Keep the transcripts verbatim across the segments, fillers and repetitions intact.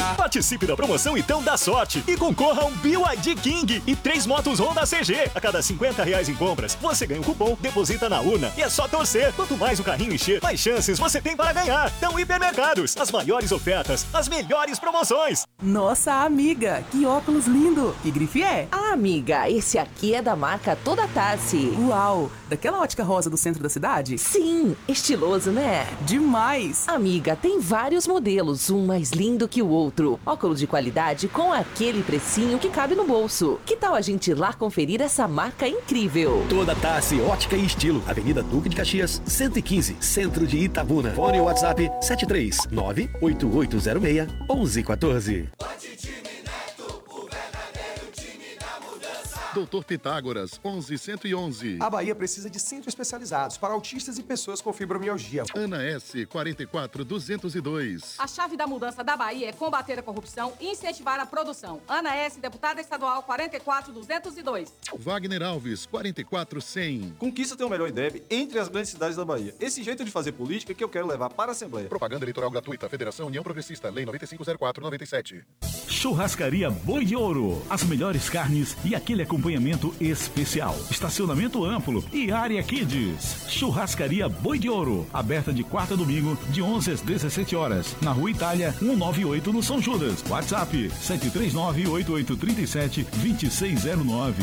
Participe da promoção Então Dá Sorte e concorra a um B Y D King e três motos Honda C G. A cada cinquenta reais em compras, você ganha um cupom, deposita na urna e é só torcer. Quanto mais o carrinho encher, mais chances você tem para ganhar. Então, Hipermercados, as maiores ofertas, as melhores promoções. Nossa, amiga, que óculos lindo! Que grife é? Ah, amiga, esse aqui é da marca Toda Tassi. Uau, daquela ótica rosa do centro da cidade? Sim, estiloso, né? Demais! Amiga, tem vários modelos, um mais lindo que o outro. Óculos de qualidade com aquele precinho que cabe no bolso. Que tal a gente ir lá conferir essa marca incrível? Toda Tassi, ótica e estilo. Avenida Duque de Caxias, cento e quinze, Centro de Itabuna. Fone e WhatsApp sete três nove oito oito zero seis um um um quatro. Doutor Pitágoras, onze cento e onze. A Bahia precisa de centros especializados para autistas e pessoas com fibromialgia. Ana S, quarenta e quatro duzentos e dois. A chave da mudança da Bahia é combater a corrupção e incentivar a produção. Ana S, deputada estadual, quarenta e quatro duzentos e dois. Wagner Alves, quarenta e quatro cem. Conquista tem o melhor I D E B entre as grandes cidades da Bahia. Esse jeito de fazer política que eu quero levar para a Assembleia. Propaganda eleitoral gratuita. Federação União Progressista. Lei nove cinco zero quatro noventa e sete. Churrascaria Boi de Ouro. As melhores carnes e aquele acompanhamento especial. Estacionamento amplo e área Kids. Churrascaria Boi de Ouro. Aberta de quarta a domingo, de onze às dezessete horas. Na Rua Itália, cento e noventa e oito, no São Judas. WhatsApp sete três nove oito oito três sete dois seis zero nove.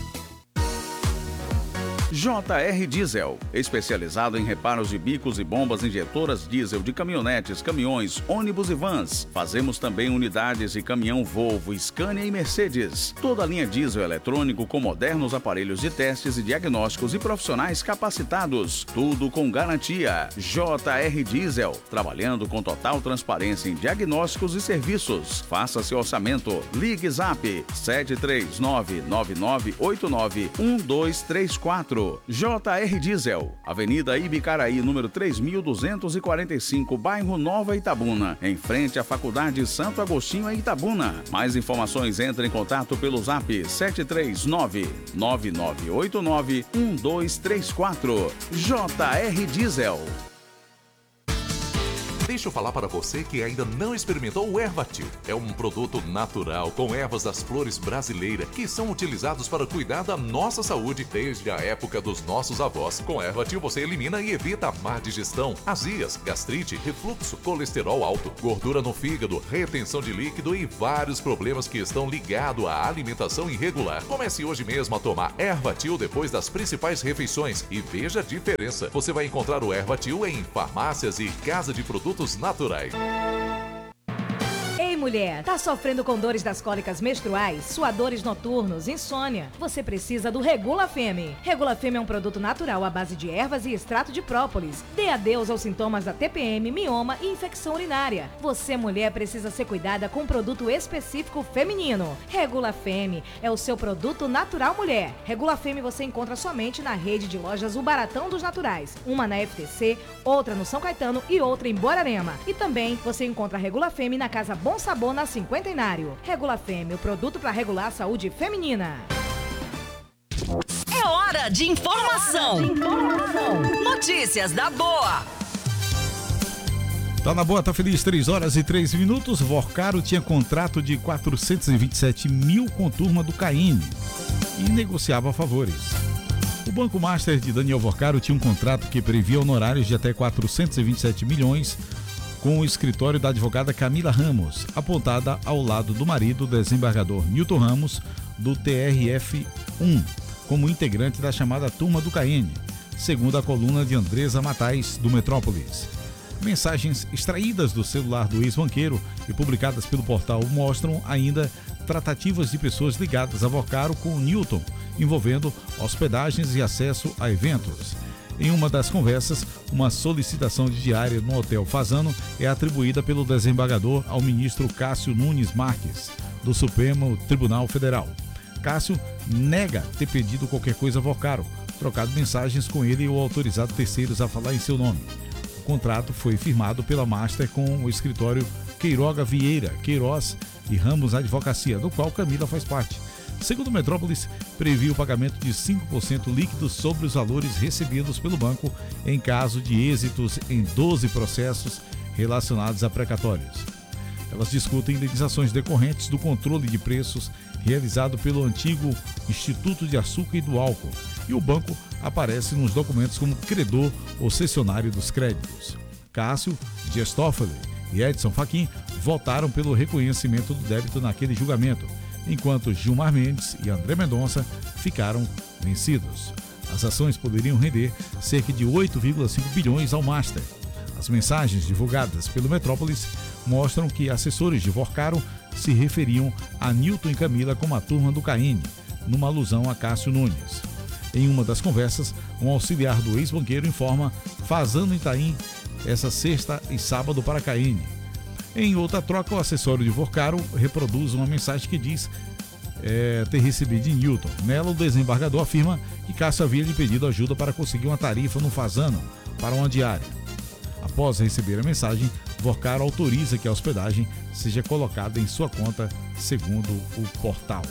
J R Diesel, especializado em reparos de bicos e bombas injetoras diesel de caminhonetes, caminhões, ônibus e vans. Fazemos também unidades de caminhão Volvo, Scania e Mercedes. Toda a linha diesel eletrônico com modernos aparelhos de testes e diagnósticos e profissionais capacitados. Tudo com garantia. J R Diesel, trabalhando com total transparência em diagnósticos e serviços. Faça seu orçamento. Ligue Zap sete três nove nove nove oito nove um dois três quatro. J R Diesel, Avenida Ibicaraí, número três mil duzentos e quarenta e cinco, bairro Nova Itabuna, em frente à Faculdade Santo Agostinho, em Itabuna. Mais informações, entre em contato pelo Zap sete três nove nove nove oito nove um dois três quatro. J R Diesel. Deixa eu falar para você que ainda não experimentou o Ervatil. É um produto natural com ervas das flores brasileiras que são utilizados para cuidar da nossa saúde desde a época dos nossos avós. Com Ervatil você elimina e evita má digestão, azias, gastrite, refluxo, colesterol alto, gordura no fígado, retenção de líquido e vários problemas que estão ligados à alimentação irregular. Comece hoje mesmo a tomar Ervatil depois das principais refeições e veja a diferença. Você vai encontrar o Ervatil em farmácias e casa de produtos naturais. Ei, mulher, tá sofrendo com dores das cólicas menstruais, suadores noturnos, insônia? Você precisa do Regula Femme. Regula Femme é um produto natural à base de ervas e extrato de própolis. Dê adeus aos sintomas da T P M, mioma e infecção urinária. Você, mulher, precisa ser cuidada com um produto específico feminino. Regula Femme é o seu produto natural mulher. Regula Femme você encontra somente na rede de lojas O Baratão dos Naturais. Uma na F T C, outra no São Caetano e outra em Borarema. E também você encontra a Regula Femme na Casa Bom Sabor, na Cinquentenário. Regula Femme, o produto para regular a saúde feminina. É hora de informação. Hora de informação. Notícias da Boa. Tá na Boa, tá feliz, três horas e três minutos. Vorcaro tinha contrato de quatrocentos e vinte e sete mil com turma do Caine e negociava favores. O Banco Master de Daniel Vorcaro tinha um contrato que previa honorários de até quatrocentos e vinte e sete milhões com o escritório da advogada Camila Ramos, apontada ao lado do marido, desembargador Newton Ramos, do T R F um, como integrante da chamada Turma do Caine, segundo a coluna de Andresa Matais, do Metrópolis. Mensagens extraídas do celular do ex-banqueiro e publicadas pelo portal mostram ainda tratativas de pessoas ligadas a Vorcaro com o Newton, envolvendo hospedagens e acesso a eventos. Em uma das conversas, uma solicitação de diária no Hotel Fazano é atribuída pelo desembargador ao ministro Cássio Nunes Marques, do Supremo Tribunal Federal. Cássio nega ter pedido qualquer coisa a Vorcaro, trocado mensagens com ele ou autorizado terceiros a falar em seu nome. O contrato foi firmado pela Master com o escritório Queiroga Vieira, Queiroz e Ramos Advocacia, do qual Camila faz parte. Segundo o Metrópolis, previa o pagamento de cinco por cento líquido sobre os valores recebidos pelo banco em caso de êxitos em doze processos relacionados a precatórios. Elas discutem indenizações decorrentes do controle de preços realizado pelo antigo Instituto de Açúcar e do Álcool, e o banco aparece nos documentos como credor ou cessionário dos créditos. Cássio, Dias Toffoli e Edson Fachin votaram pelo reconhecimento do débito naquele julgamento, enquanto Gilmar Mendes e André Mendonça ficaram vencidos. As ações poderiam render cerca de oito vírgula cinco bilhões ao Master. As mensagens divulgadas pelo Metrópolis mostram que assessores de Vorcaro se referiam a Newton e Camila como a turma do Caine, numa alusão a Cássio Nunes. Em uma das conversas, um auxiliar do ex-banqueiro informa Fazano Itaim essa sexta e sábado para Caine. Em outra troca, o assessório de Vorcaro reproduz uma mensagem que diz é, ter recebido de Newton. Nela, o desembargador afirma que Cássio havia lhe pedido ajuda para conseguir uma tarifa no Fazano para uma diária. Após receber a mensagem, Vorcaro autoriza que a hospedagem seja colocada em sua conta, segundo o portal.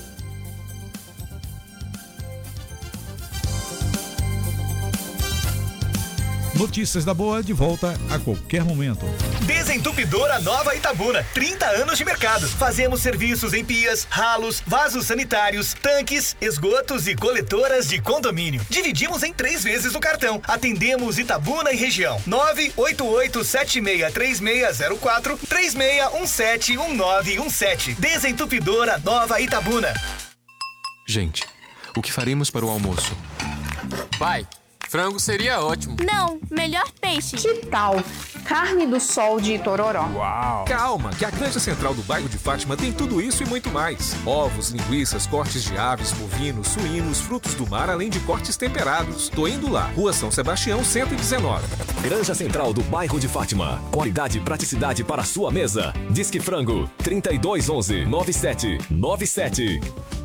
Notícias da Boa de volta a qualquer momento. Desentupidora Nova Itabuna, trinta anos de mercado. Fazemos serviços em pias, ralos, vasos sanitários, tanques, esgotos e coletoras de condomínio. Dividimos em três vezes o cartão. Atendemos Itabuna e região. nove oito oito sete seis três seis zero quatro, três seis um sete um nove um sete. Desentupidora Nova Itabuna. Gente, o que faremos para o almoço? Pai, frango seria ótimo. Não, melhor peixe. Que tal carne do sol de Itororó? Uau! Calma, que a Granja Central do bairro de Fátima tem tudo isso e muito mais. Ovos, linguiças, cortes de aves, bovinos, suínos, frutos do mar, além de cortes temperados. Tô indo lá. Rua São Sebastião, cento e dezenove. Granja Central do bairro de Fátima. Qualidade e praticidade para a sua mesa. Disque Frango, trinta e dois onze, noventa e sete noventa e sete.